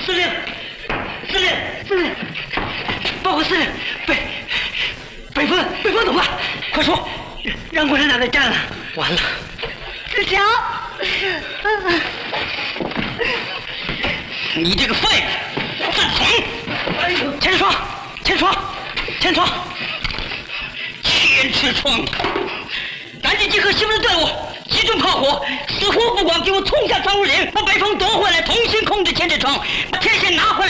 司令，报告司令，北风怎么办？快说，让共产党再占了，完了。 子乔， 你这个废物，自从！哎呦，千窗，赶紧集合西部的队伍，集中炮火，死活不管，给我冲下庄武岭，把北风夺回来，重新控制千尺窗，把天线拿回来。